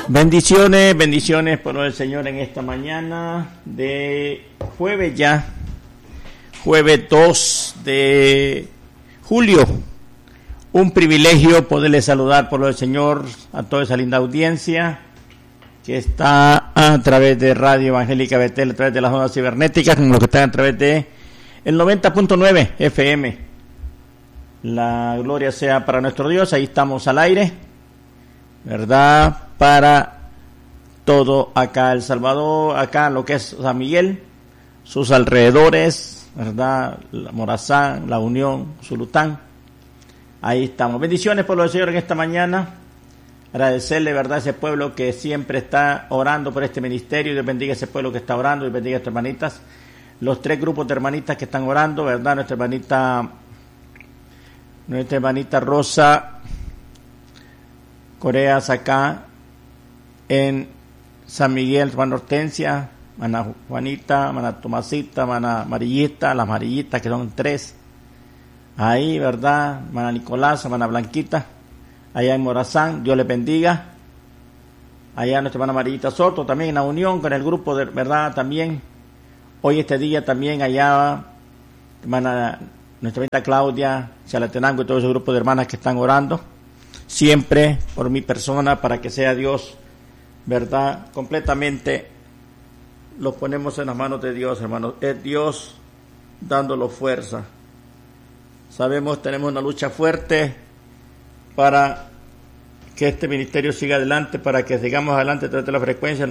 Bendiciones por el Señor en esta mañana de jueves ya, jueves 2 de julio. Un privilegio poderle saludar por el Señor a toda esa linda audiencia que está a través de Radio Evangélica Betel, a través de las ondas cibernéticas, como los que están a través de el 90.9 FM. La gloria sea para nuestro Dios. Ahí estamos al aire, ¿verdad? Para todo acá El Salvador, acá lo que es San Miguel, sus alrededores, ¿verdad? La Morazán, La Unión, Zulután. Ahí estamos. Bendiciones por los Señor en esta mañana. Agradecerle, ¿verdad?, a ese pueblo que siempre está orando por este ministerio. Dios bendiga a ese pueblo que está orando y bendiga a estas hermanitas. Los 3 grupos de hermanitas que están orando, ¿verdad? Nuestra hermanita Rosa Coreas acá en San Miguel, hermana Hortensia, hermana Juanita, hermana Tomasita, hermana Amarillita, las amarillitas que son 3. Ahí, ¿verdad? Hermana Nicolás, hermana Blanquita, allá en Morazán, Dios les bendiga. Allá nuestra hermana Amarillita Soto, también en la unión con el grupo de, ¿verdad? También, hoy este día también allá, nuestra hermanita Claudia, Chalatenango y todo ese grupo de hermanas que están orando, siempre por mi persona, para que sea Dios, ¿verdad? Completamente los ponemos en las manos de Dios, hermanos. Es Dios dándolo fuerza. Sabemos, tenemos una lucha fuerte para que este ministerio siga adelante, para que sigamos adelante a través de la frecuencia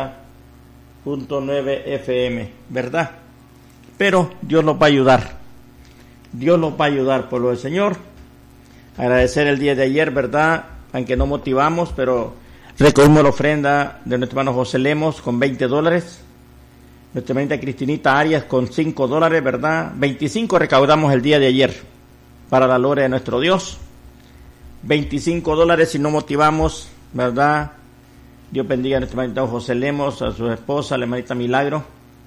90.9 FM, ¿verdad? Pero Dios nos va a ayudar. Dios nos va a ayudar, pueblo del Señor. Agradecer el día de ayer, ¿verdad? Aunque no motivamos, pero recogimos la ofrenda de nuestro hermano José Lemos con $20. Nuestra hermanita Cristinita Arias con $5, ¿verdad? 25 recaudamos el día de ayer para la gloria de nuestro Dios. $25 si no motivamos, ¿verdad? Dios bendiga a nuestro hermanito José Lemos, a su esposa, la hermanita Milagro,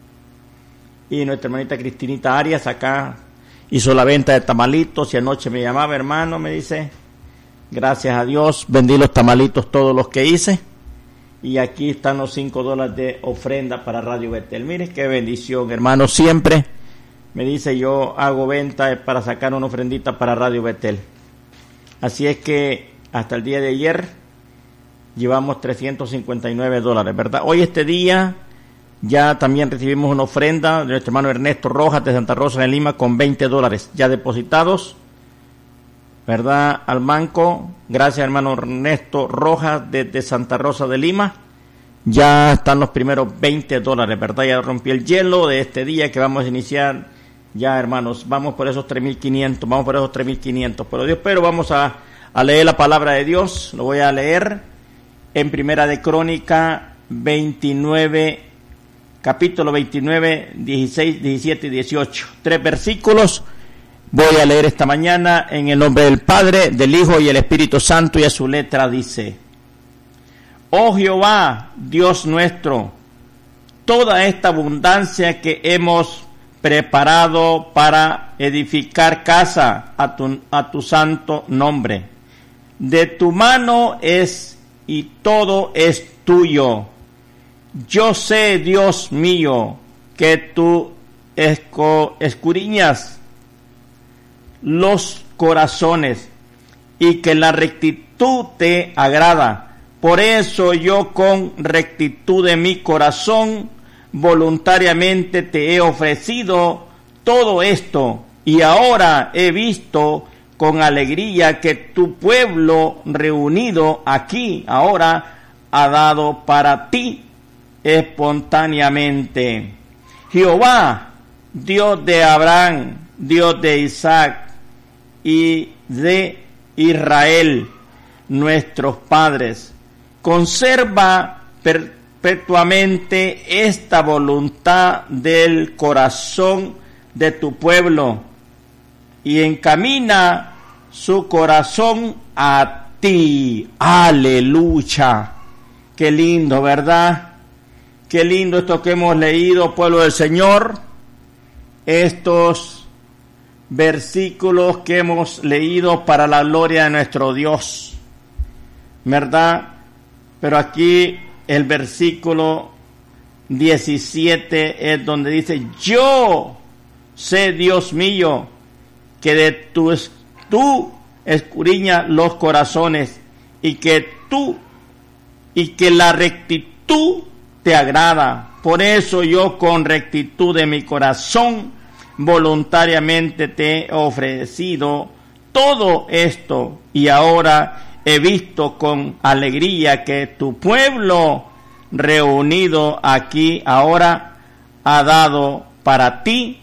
y nuestra hermanita Cristinita Arias acá hizo la venta de tamalitos y anoche me llamaba, hermano, me dice, gracias a Dios, vendí los tamalitos todos los que hice y aquí están los $5 de ofrenda para Radio Betel. Mire qué bendición, hermano, siempre me dice, yo hago venta para sacar una ofrendita para Radio Betel. Así es que hasta el día de ayer llevamos $359, ¿verdad? Hoy este día ya también recibimos una ofrenda de nuestro hermano Ernesto Rojas de Santa Rosa de Lima con $20 ya depositados, ¿verdad? Al banco. Gracias, hermano Ernesto Rojas desde Santa Rosa de Lima. Ya están los primeros $20, ¿verdad? Ya rompí el hielo de este día que vamos a iniciar. Ya, hermanos, vamos por esos 3.500, pero Dios, pero vamos a leer la palabra de Dios. Lo voy a leer en Primera de Crónica 29, capítulo 29, 16, 17 y 18. 3 versículos voy a leer esta mañana en el nombre del Padre, del Hijo y el Espíritu Santo, y a su letra dice: Oh Jehová, Dios nuestro, toda esta abundancia que hemos preparado para edificar casa a tu santo nombre, de tu mano es y todo es tuyo. Yo sé, Dios mío, que tú escudriñas los corazones y que la rectitud te agrada. Por eso yo con rectitud de mi corazón voluntariamente te he ofrecido todo esto, y ahora he visto con alegría que tu pueblo reunido aquí ahora ha dado para ti espontáneamente. Jehová, Dios de Abraham, Dios de Isaac y de Israel, nuestros padres, conserva perpetuamente esta voluntad del corazón de tu pueblo y encamina su corazón a ti. Aleluya. Qué lindo, ¿verdad? Qué lindo esto que hemos leído, pueblo del Señor. Estos versículos que hemos leído para la gloria de nuestro Dios, ¿verdad? Pero aquí el versículo 17 es donde dice: yo sé, Dios mío, que tú escudriñas los corazones y que la rectitud te agrada. Por eso yo, con rectitud de mi corazón, voluntariamente te he ofrecido todo esto, y ahora he visto con alegría que tu pueblo reunido aquí ahora ha dado para ti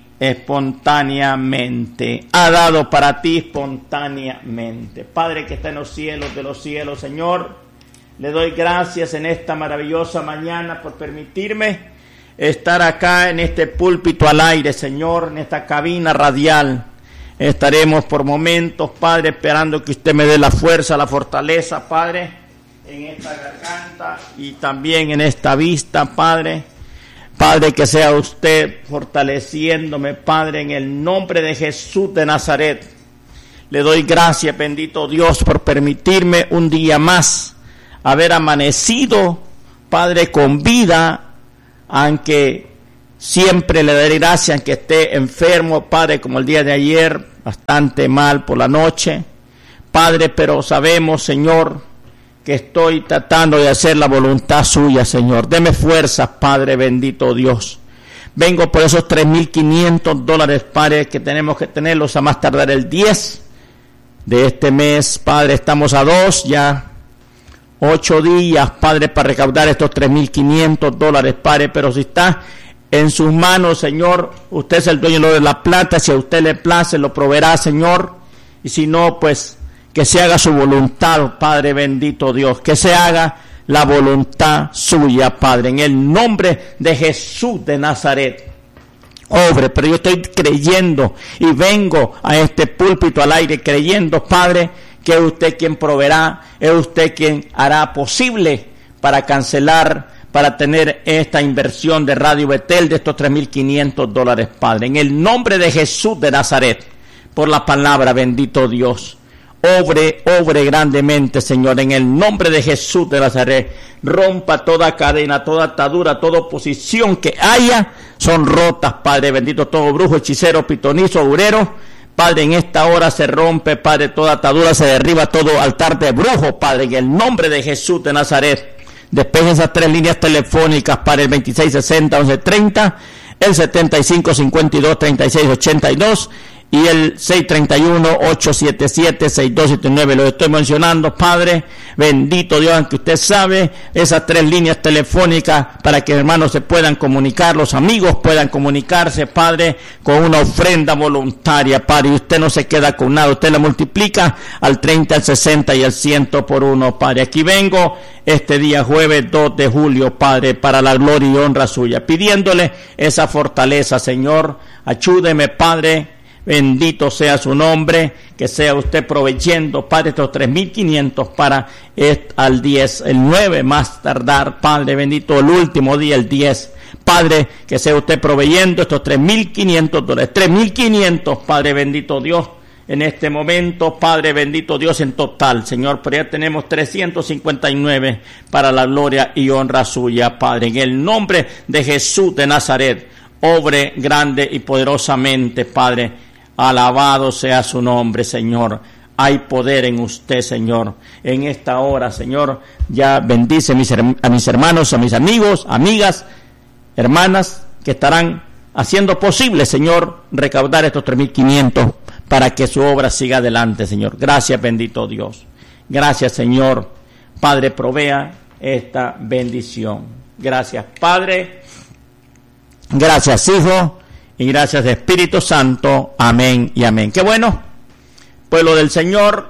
espontáneamente. Ha dado para ti espontáneamente. Padre que está en los cielos de los cielos, Señor, le doy gracias en esta maravillosa mañana por permitirme estar acá en este púlpito al aire, Señor, en esta cabina radial. Estaremos por momentos, Padre, esperando que usted me dé la fuerza, la fortaleza, Padre, en esta garganta y también en esta vista, Padre. Padre, que sea usted fortaleciéndome, Padre, en el nombre de Jesús de Nazaret. Le doy gracias, bendito Dios, por permitirme un día más haber amanecido, Padre, con vida, aunque siempre le daré gracias, aunque esté enfermo, Padre, como el día de ayer, bastante mal por la noche, Padre, pero sabemos, Señor, que estoy tratando de hacer la voluntad suya, Señor. Deme fuerzas, Padre, bendito Dios. Vengo por esos $3,500, Padre, que tenemos que tenerlos a más tardar el 10 de este mes, Padre. Estamos a 2, ya 8 días, Padre, para recaudar estos $3,500, Padre, pero si está en sus manos, Señor, usted es el dueño de la plata. Si a usted le place, lo proveerá, Señor, y si no, pues que se haga su voluntad, Padre bendito Dios, que se haga la voluntad suya, Padre, en el nombre de Jesús de Nazaret. Obre, pero yo estoy creyendo y vengo a este púlpito al aire creyendo, Padre, que es usted quien proveerá, es usted quien hará posible para cancelar, para tener esta inversión de Radio Betel de estos $3,500, Padre, en el nombre de Jesús de Nazaret, por la palabra, bendito Dios. Obre grandemente, Señor, en el nombre de Jesús de Nazaret. Rompa toda cadena, toda atadura, toda oposición que haya, son rotas, Padre bendito. Todo brujo, hechicero, pitonizo, augurero, Padre, en esta hora se rompe, Padre, toda atadura, se derriba todo altar de brujo, Padre, en el nombre de Jesús de Nazaret. Despeje esas 3 líneas telefónicas para el 2660-1130, el 7552-3682 y el 631-877-6279. Lo estoy mencionando, Padre bendito Dios, aunque usted sabe esas 3 líneas telefónicas para que hermanos se puedan comunicar, los amigos puedan comunicarse, Padre, con una ofrenda voluntaria, Padre, y usted no se queda con nada, usted la multiplica al 30, al 60 y al 100 por uno, Padre. Aquí vengo este día jueves 2 de julio, Padre, para la gloria y honra suya, pidiéndole esa fortaleza, Señor. Ayúdeme, Padre, bendito sea su nombre, que sea usted proveyendo, Padre, estos 3,500 para al 10, el 9 más tardar, Padre bendito, el último día, el 10. Padre, que sea usted proveyendo estos $3,500, 3,500, Padre bendito Dios, en este momento, Padre bendito Dios, en total, Señor, pero ya tenemos 359 para la gloria y honra suya, Padre, en el nombre de Jesús de Nazaret. Obre grande y poderosamente, Padre. Alabado sea su nombre, Señor. Hay poder en usted, Señor. En esta hora, Señor, ya bendice a mis hermanos, a mis amigos, amigas, hermanas, que estarán haciendo posible, Señor, recaudar estos 3,500 para que su obra siga adelante, Señor. Gracias, bendito Dios. Gracias, Señor. Padre, provea esta bendición. Gracias, Padre. Gracias, Hijo. Y gracias, Espíritu Santo. Amén y amén. Qué bueno, pueblo del Señor.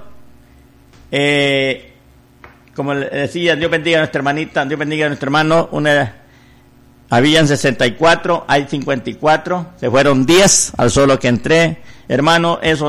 Como le decía, Dios bendiga a nuestra hermanita, Dios bendiga a nuestro hermano. Habían 64, hay 54, se fueron 10 al solo que entré. Hermano, esos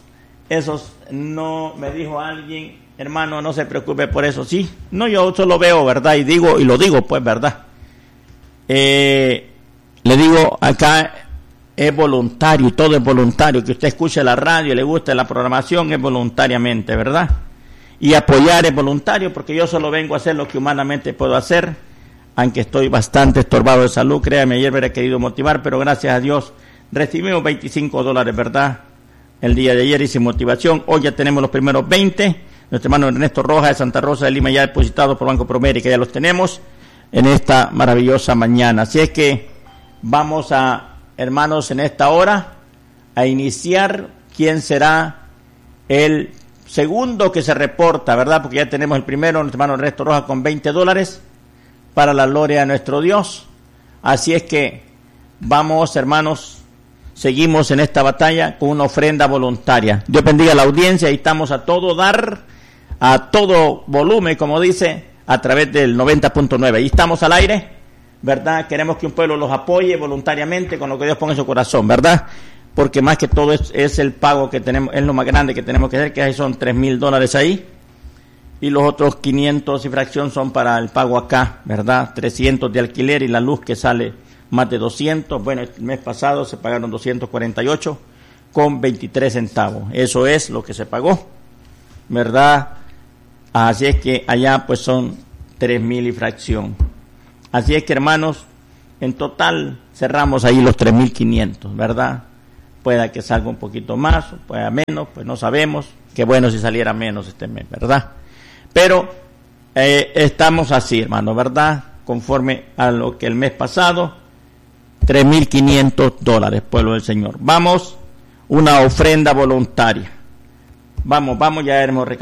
no, me dijo alguien, hermano, no se preocupe por eso. Sí, no, yo solo veo, ¿verdad? Y lo digo, pues, ¿verdad? Le digo, acá es voluntario, y todo es voluntario. Que usted escuche la radio y le guste la programación es voluntariamente, ¿verdad? y apoyar es voluntario, porque yo solo vengo a hacer lo que humanamente puedo hacer, aunque estoy bastante estorbado de salud. Créame, ayer hubiera querido motivar, pero gracias a Dios recibimos $25, ¿verdad? El día de ayer y sin motivación. Hoy ya tenemos los primeros 20. Nuestro hermano Ernesto Rojas de Santa Rosa de Lima ya depositado por Banco Promérica, ya los tenemos en esta maravillosa mañana. Así es que vamos a, hermanos, en esta hora a iniciar quién será el segundo que se reporta, ¿verdad? Porque ya tenemos el primero, nuestro hermano Ernesto Rojas con $20 para la gloria de nuestro Dios. Así es que vamos, hermanos, seguimos en esta batalla con una ofrenda voluntaria. Dios bendiga a la audiencia y estamos a todo dar, a todo volumen, como dice, a través del 90.9. Y estamos al aire, ¿verdad? Queremos que un pueblo los apoye voluntariamente con lo que Dios ponga en su corazón, ¿verdad? Porque más que todo es el pago que tenemos, es lo más grande que tenemos que hacer, que ahí son $3,000 ahí. Y los otros 500 y fracción son para el pago acá, ¿verdad? 300 de alquiler y la luz que sale más de 200. Bueno, el mes pasado se pagaron 248 con 23 centavos. Eso es lo que se pagó, ¿verdad? Así es que allá pues son 3,000 y fracción. Así es que, hermanos, en total cerramos ahí los 3,500, ¿verdad? Pueda que salga un poquito más, pueda menos, pues no sabemos. Qué bueno si saliera menos este mes, ¿verdad? Pero estamos así, hermano, ¿verdad? Conforme a lo que el mes pasado, $3,500, pueblo del Señor. Vamos, una ofrenda voluntaria. Vamos, ya hemos